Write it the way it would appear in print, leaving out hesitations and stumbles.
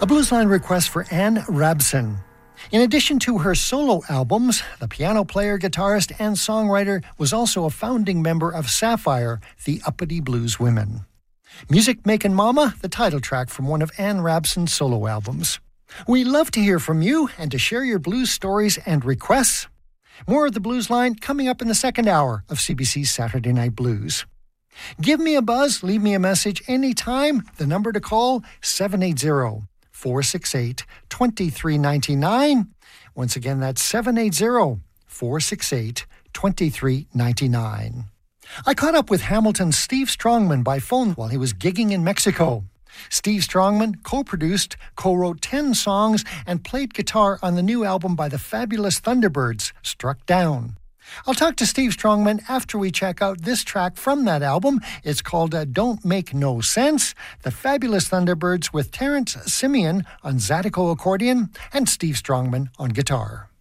A Bluesline request for Ann Rabson. In addition to her solo albums, the piano player, guitarist, and songwriter was also a founding member of Sapphire, the Uppity Blues Women. Music Makin' Mama, the title track from one of Ann Rabson's solo albums. We love to hear from you and to share your blues stories and requests. More of the Blues Line coming up in the second hour of CBC's Saturday Night Blues. Give me a buzz, leave me a message anytime. The number to call, 780-468-2399. Once again, that's 780-468-2399. I caught up with Hamilton's Steve Strongman by phone while he was gigging in Mexico. Steve Strongman co-produced, co-wrote 10 songs, and played guitar on the new album by the Fabulous Thunderbirds, Struck Down. I'll talk to Steve Strongman after we check out this track from that album. It's called Don't Make No Sense. The Fabulous Thunderbirds with Terrence Simeon on Zydeco accordion and Steve Strongman on guitar.